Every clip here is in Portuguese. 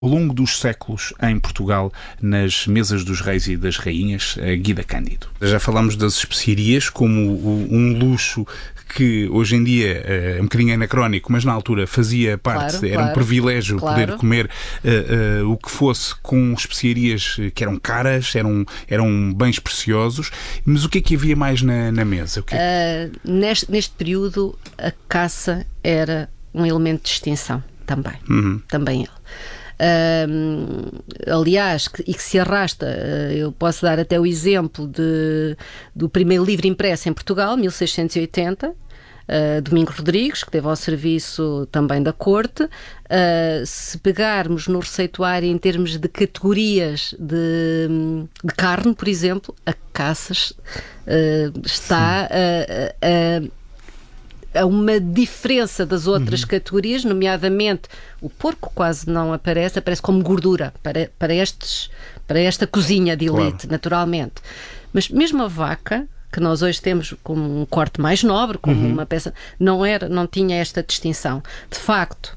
Ao longo dos séculos, em Portugal, nas mesas dos reis e das rainhas, Guida Cândido. Já falámos das especiarias como um luxo que hoje em dia é um bocadinho anacrónico, mas na altura fazia parte, era um privilégio poder comer o que fosse com especiarias que eram caras, eram bens preciosos. Mas o que é que havia mais na mesa? Neste período, a caça era um elemento de distinção também. Também ele. Aliás, e que se arrasta, eu posso dar até o exemplo do primeiro livro impresso em Portugal, 1680, Domingos Rodrigues, que teve ao serviço também da corte. Se pegarmos no receituário em termos de categorias de carne, por exemplo, a caça está a uma diferença das outras categorias, nomeadamente o porco quase não aparece como gordura para esta cozinha de elite, naturalmente. Mas mesmo a vaca, que nós hoje temos como um corte mais nobre, como uma peça, não tinha esta distinção. De facto,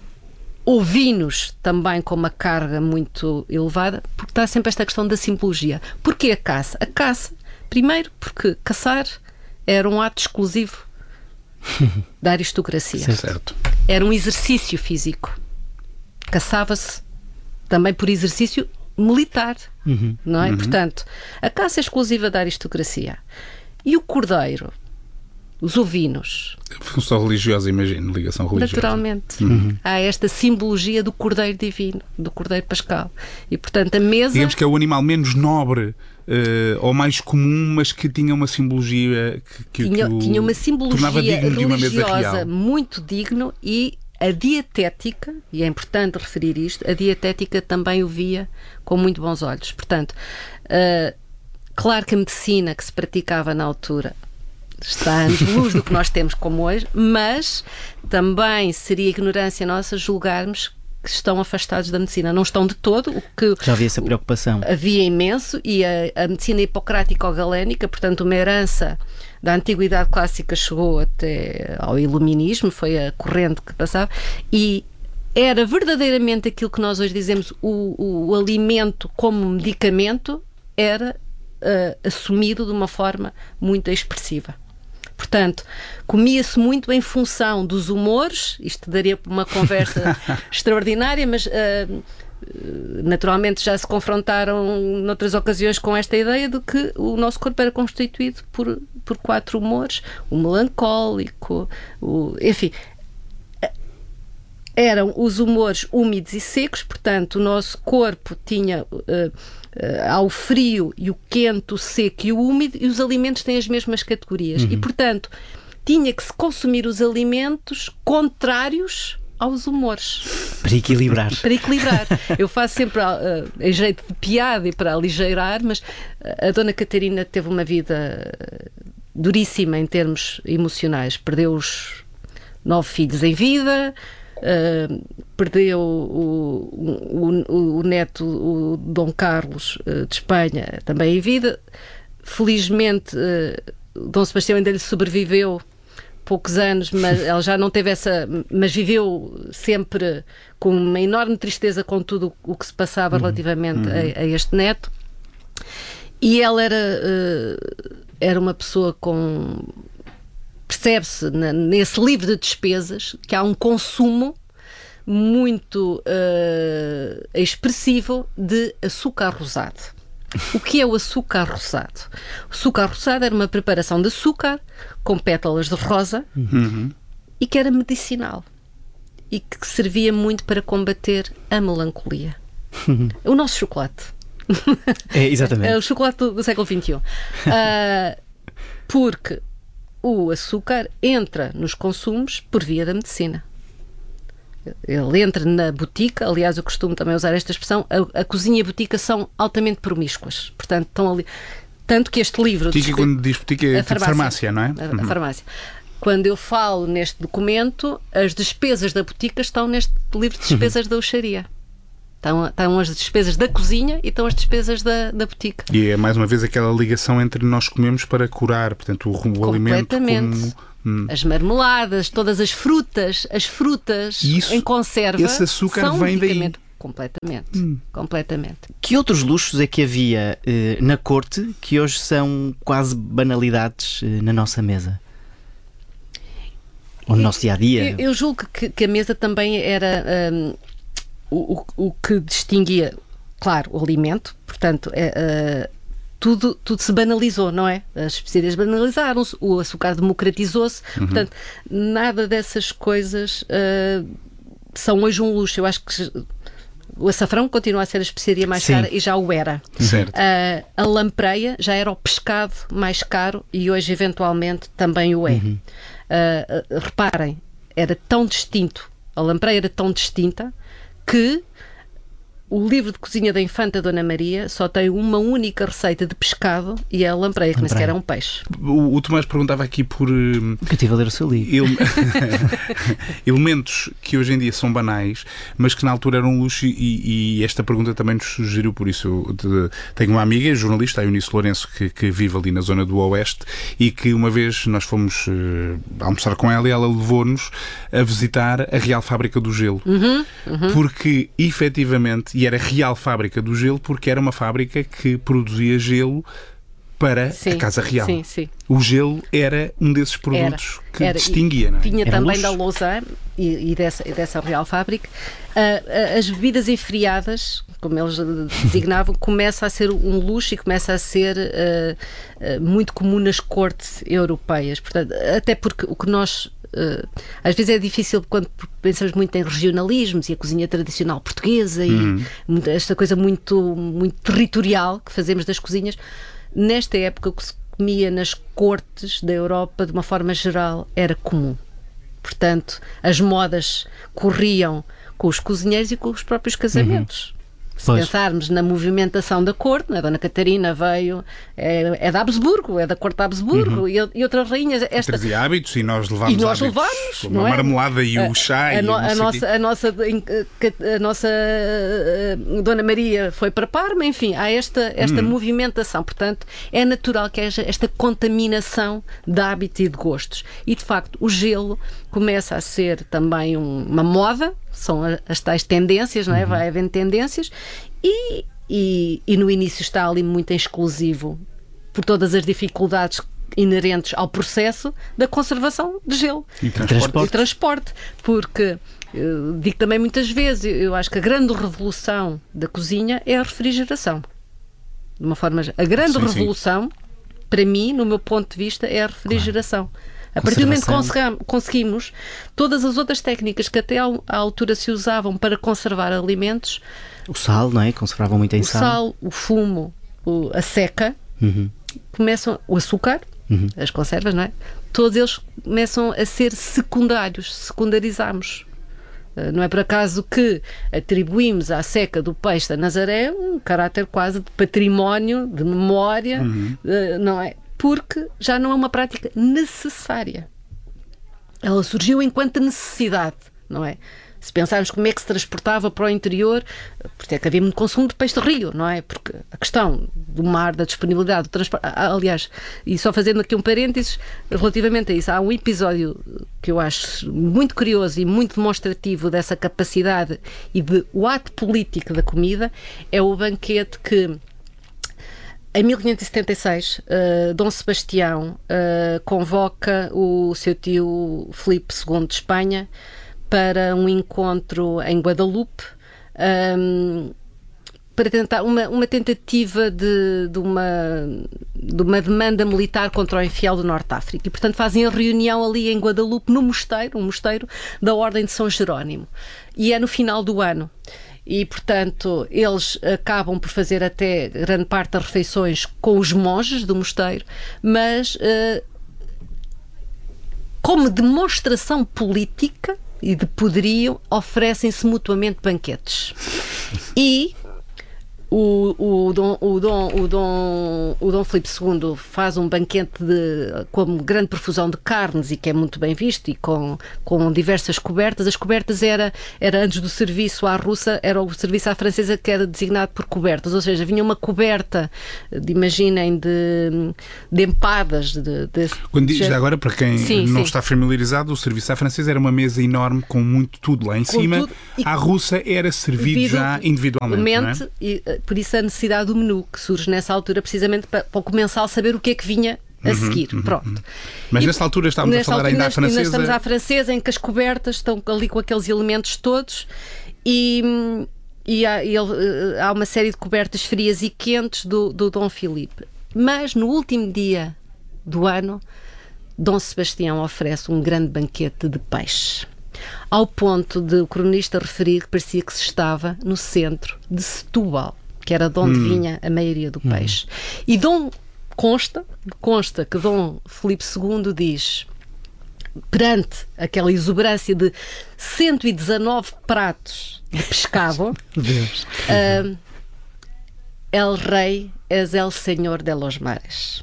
ovinos também com uma carga muito elevada, porque está sempre esta questão da simbologia. Porquê a caça? A caça, primeiro, porque caçar era um ato exclusivo da aristocracia. Certo. Era um exercício físico. Caçava-se também por exercício militar, não é? Portanto, a caça é exclusiva da aristocracia. E o cordeiro, os ovinos... Função religiosa, imagino, ligação religiosa. Naturalmente. Há esta simbologia do cordeiro divino, do cordeiro pascal. E, portanto, a mesa... Digamos que é o animal menos nobre ou mais comum, mas que tinha uma simbologia tinha uma simbologia religiosa real. muito digno, e a dietética, e é importante referir isto, a dietética também o via com muito bons olhos. Portanto, claro que a medicina que se praticava na altura está a anos-luz do que nós temos como hoje, mas também seria ignorância nossa julgarmos que estão afastados da medicina. Não estão de todo. Já havia essa preocupação. Havia imenso, e a medicina hipocrático-galénica, portanto, uma herança da Antiguidade Clássica, chegou até ao Iluminismo, foi a corrente que passava, e era verdadeiramente aquilo que nós hoje dizemos, o alimento como medicamento, era assumido de uma forma muito expressiva. Portanto, comia-se muito em função dos humores. Isto daria para uma conversa extraordinária, mas naturalmente já se confrontaram noutras ocasiões com esta ideia de que o nosso corpo era constituído por 4 humores: o melancólico, enfim, eram os humores úmidos e secos. Portanto, o nosso corpo tinha há o frio e o quente, o seco e o úmido, e os alimentos têm as mesmas categorias. E, portanto, tinha que se consumir os alimentos contrários aos humores. Para equilibrar. Para equilibrar. Eu faço sempre em jeito de piada e para aligeirar, mas a Dona Catarina teve uma vida duríssima em termos emocionais. Perdeu os 9 filhos em vida, perdeu o neto, o Dom Carlos de Espanha, também em vida. Felizmente, Dom Sebastião ainda lhe sobreviveu poucos anos, mas ela já não teve mas viveu sempre com uma enorme tristeza com tudo o que se passava relativamente a este neto. E ela era uma pessoa com... Percebe-se nesse livro de despesas que há um consumo muito expressivo de açúcar rosado. O que é o açúcar rosado? O açúcar rosado era uma preparação de açúcar com pétalas de rosa e que era medicinal e que servia muito para combater a melancolia. O nosso chocolate. Exatamente. É o chocolate do século XXI. Porque o açúcar entra nos consumos por via da medicina. Ele entra na botica. Aliás, eu costumo também usar esta expressão: a cozinha e a botica são altamente promíscuas. Portanto, estão ali. Tanto que este livro... Botica, quando diz botica, é tipo farmácia, não é? A farmácia. Quando eu falo neste documento, as despesas da botica estão neste livro de despesas da hucharia. Estão as despesas da cozinha e estão as despesas da botica. E é mais uma vez aquela ligação entre nós comemos para curar, portanto, o alimento como... As marmeladas, todas as frutas em conserva. Esse açúcar vem daí. Completamente. Que outros luxos é que havia na corte que hoje são quase banalidades na nossa mesa? Ou no nosso dia-a-dia? Eu julgo que a mesa também era o que distinguia, claro, o alimento, portanto, tudo se banalizou, não é? As especiarias banalizaram-se, o açúcar democratizou-se, portanto, nada dessas coisas são hoje um luxo. Eu acho que o açafrão continua a ser a especiaria mais cara e já o era. Certo. A lampreia já era o pescado mais caro e hoje eventualmente também o é. Reparem, era tão distinto, a lampreia era tão distinta que o livro de cozinha da Infanta Dona Maria só tem uma única receita de pescado e é a lampreia, que nem sequer é um peixe. O Tomás perguntava aqui por... Eu estive a ler o seu livro. Elementos que hoje em dia são banais, mas que na altura eram um luxo, e esta pergunta também nos sugeriu, por isso eu tenho uma amiga, jornalista, a Eunice Lourenço, que vive ali na zona do Oeste, e que uma vez nós fomos almoçar com ela e ela levou-nos a visitar a Real Fábrica do Gelo. Porque, efetivamente, e era Real Fábrica do Gelo porque era uma fábrica que produzia gelo para a Casa Real. Sim. O gelo era um desses produtos que distinguia, não é? Vinha era também luxo. da Lausanne e dessa Real Fábrica. As bebidas enfriadas, como eles designavam, começa a ser um luxo e começa a ser muito comum nas cortes europeias. Portanto, até porque o que nós... às vezes é difícil quando pensamos muito em regionalismos e a cozinha tradicional portuguesa e esta coisa muito, muito territorial que fazemos das cozinhas. Nesta época, o que se comia nas cortes da Europa, de uma forma geral, era comum. Portanto, as modas corriam com os cozinheiros e com os próprios casamentos. Se pensarmos na movimentação da corte, a Dona Catarina veio, é de Habsburgo, é da corte de Habsburgo, e outras rainhas. Trazia hábitos e nós levámos hábitos, como a marmelada e o chá. A nossa Dona Maria foi para Parma, enfim, há esta movimentação. Portanto, é natural que haja esta contaminação de hábitos e de gostos. E, de facto, o gelo começa a ser também uma moda, são as tais tendências, não é? Vai havendo tendências e no início está ali muito em exclusivo por todas as dificuldades inerentes ao processo da conservação de gelo e transporte, porque digo também muitas vezes, eu acho que a grande revolução da cozinha é a refrigeração. De uma forma, a grande revolução, para mim, no meu ponto de vista, é a refrigeração. A partir do momento que conseguimos todas as outras técnicas que até à altura se usavam para conservar alimentos, o sal, não é? Conservavam muito em sal. O sal, o fumo, a seca, começam, o açúcar, as conservas, não é? Todos eles começam a ser secundários, secundarizamos. Não é por acaso que atribuímos à seca do peixe da Nazaré um caráter quase de património, de memória, não é? Porque já não é uma prática necessária. Ela surgiu enquanto necessidade, não é? Se pensarmos como é que se transportava para o interior, porque é que havia muito consumo de peixe de rio, não é? Porque a questão do mar, da disponibilidade, do transporte... Aliás, e só fazendo aqui um parênteses, relativamente a isso, há um episódio que eu acho muito curioso e muito demonstrativo dessa capacidade e o ato político da comida, é o banquete que em 1576, Dom Sebastião convoca o seu tio Filipe II de Espanha para um encontro em Guadalupe, para tentar uma tentativa de uma demanda militar contra o infiel do Norte de África. E, portanto, fazem a reunião ali em Guadalupe, no mosteiro, um mosteiro da Ordem de São Jerónimo. E é no final do ano. E, portanto, eles acabam por fazer até grande parte das refeições com os monges do mosteiro, mas como demonstração política e de poderio, oferecem-se mutuamente banquetes. E O Dom Filipe II faz um banquete com grande profusão de carnes e que é muito bem visto e com diversas cobertas. As cobertas era antes do serviço à russa, era o serviço à francesa que era designado por cobertas, ou seja, vinha uma coberta, imaginem, de empadas. Quando diz agora, para quem não está familiarizado, o serviço à francesa era uma mesa enorme com muito tudo lá em cima. À russa era servido já individualmente, não é? E, por isso a necessidade do menu, que surge nessa altura precisamente para o comensal saber o que é que vinha a seguir. Pronto. Mas nessa altura estávamos a falar ainda à francesa. Ainda estamos à francesa, em que as cobertas estão ali com aqueles elementos todos e há uma série de cobertas frias e quentes do Dom Filipe. Mas no último dia do ano, Dom Sebastião oferece um grande banquete de peixe. Ao ponto de o cronista referir que parecia que se estava no centro de Setúbal, que era de onde vinha a maioria do peixe. E consta que Dom Filipe II diz, perante aquela exuberância de 119 pratos de pescado, El Rei es el Senhor de los Mares.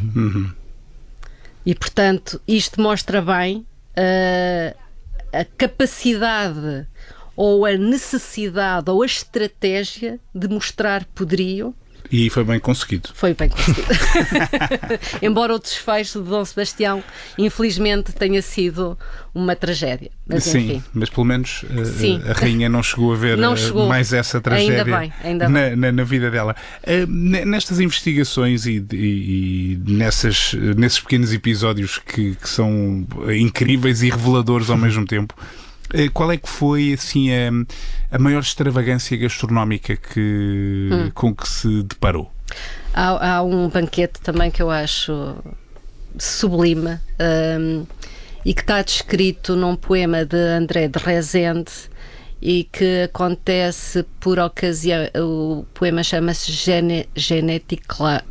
E, portanto, isto mostra bem a capacidade ou a necessidade ou a estratégia de mostrar poderio. E foi bem conseguido. Foi bem conseguido. Embora o desfecho de Dom Sebastião, infelizmente, tenha sido uma tragédia. Mas, sim, enfim. mas pelo menos a rainha não chegou a ver mais essa tragédia na vida dela. Nestas investigações e nesses pequenos episódios que são incríveis e reveladores ao mesmo tempo, qual é que foi assim a maior extravagância gastronómica com que se deparou? Há um banquete também que eu acho sublime e que está descrito num poema de André de Rezende e que acontece por ocasião. O poema chama-se Geneticlaon,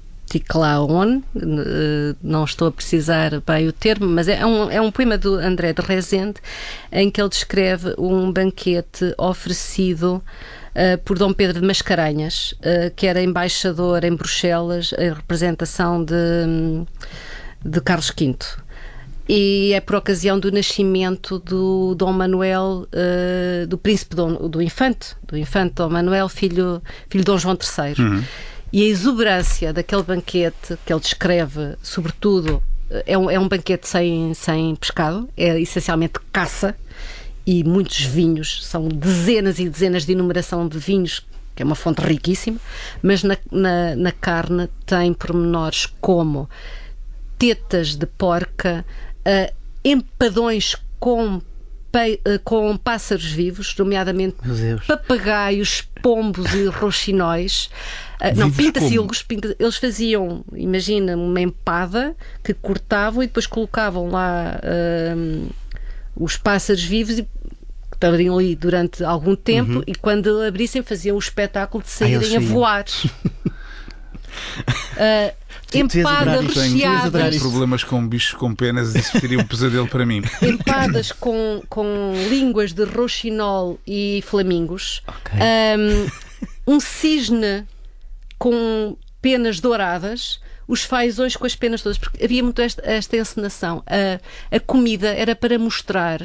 não estou a precisar bem o termo, mas é um poema do André de Rezende em que ele descreve um banquete oferecido por Dom Pedro de Mascarenhas, que era embaixador em Bruxelas em representação de Carlos V. E é por ocasião do nascimento do Dom Manuel, do príncipe do infante Dom Manuel, filho de Dom João III. E a exuberância daquele banquete que ele descreve, sobretudo, é um banquete sem pescado, é essencialmente caça e muitos vinhos, são dezenas e dezenas de enumeração de vinhos, que é uma fonte riquíssima, mas na carne tem pormenores como tetas de porca, empadões com pássaros vivos, nomeadamente papagaios, pombos e roxinóis. Não, pintacilgos. Eles faziam, imagina, uma empada que cortavam e depois colocavam lá os pássaros vivos e que estariam ali durante algum tempo e quando abrissem faziam o espetáculo de saírem a voar. Empadas recheadas. Tenho problemas com bichos com penas, isso seria um pesadelo para mim. Empadas com línguas de roxinol e flamingos. Um cisne com penas douradas, os fazões com as penas todas, porque havia muito esta encenação. A comida era para mostrar.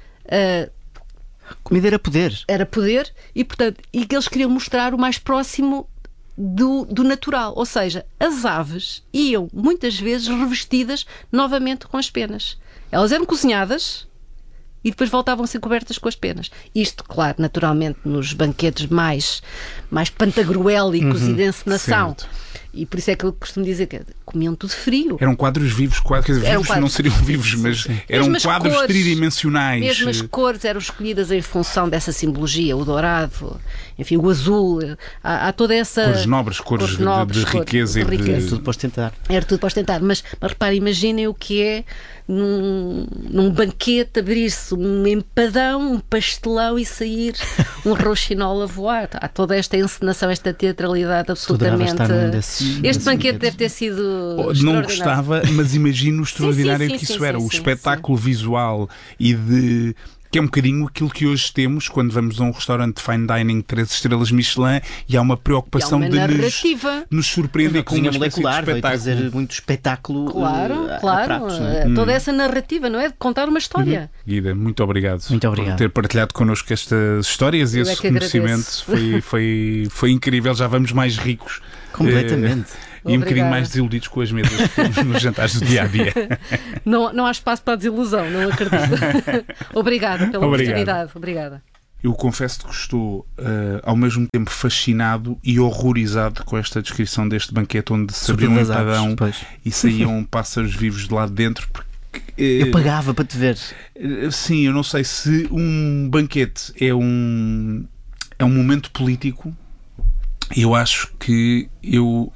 Comida era poder. Era poder e, portanto, e que eles queriam mostrar o mais próximo do natural, ou seja, as aves iam muitas vezes revestidas novamente com as penas. Elas eram cozinhadas e depois voltavam a ser cobertas com as penas. Isto, claro, naturalmente nos banquetes mais pantagruélicos e de encenação. Certo. E por isso é que eu costumo dizer que comiam tudo frio. Eram quadros vivos, quer dizer, vivos não seriam vivos, mas eram quadros cores, tridimensionais. Mesmo as cores eram escolhidas em função dessa simbologia, o dourado, enfim, o azul, há toda essa... Cores nobres, cores de riqueza. Era tudo para ostentar. Era tudo para ostentar, mas repare, imaginem o que é num banquete abrir-se um empadão, um pastelão e sair um roxinol a voar. Há toda esta encenação, esta teatralidade absolutamente... Este banquete deve ter sido não gostava, mas imagino o extraordinário que isso era. O espetáculo visual e de que é um bocadinho aquilo que hoje temos quando vamos a um restaurante de fine dining 3 estrelas Michelin e há uma preocupação de nos surpreender com uma molecular, vai trazer muito espetáculo a pratos, toda essa narrativa, não é? De contar uma história. Guida, muito obrigado. Muito obrigado por ter partilhado connosco estas histórias e esse conhecimento. Foi incrível, já vamos mais ricos. Completamente. E um bocadinho mais desiludidos com as mesas nos jantares do dia-a-dia. Não há espaço para a desilusão, não acredito. Obrigada pela oportunidade. Obrigada. Eu confesso que estou ao mesmo tempo fascinado e horrorizado com esta descrição deste banquete onde se abriu um empadão e saíam pássaros vivos de lá de dentro. Eu pagava para te ver. Sim, eu não sei se um banquete é um momento político. Eu acho que eu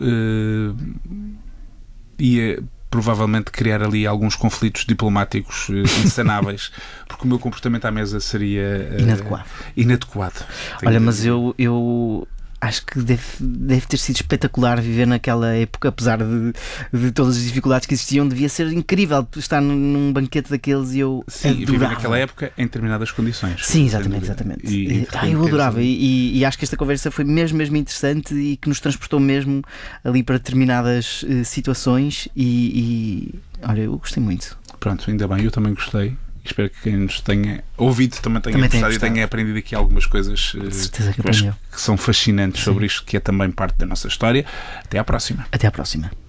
ia provavelmente criar ali alguns conflitos diplomáticos insanáveis, porque o meu comportamento à mesa seria inadequado. Olha, mas eu acho que deve ter sido espetacular viver naquela época, apesar de todas as dificuldades que existiam. Devia ser incrível estar num banquete daqueles e eu adorava. Viver naquela época em determinadas condições. Sim, exatamente. Eu adorava e acho que esta conversa foi mesmo interessante e que nos transportou mesmo ali para determinadas situações e olha, eu gostei muito. Pronto, ainda bem, eu também gostei. Espero que quem nos tenha ouvido também tenha gostado e tenha aprendido aqui algumas coisas que são fascinantes sobre isto, que é também parte da nossa história. Até à próxima. Até à próxima.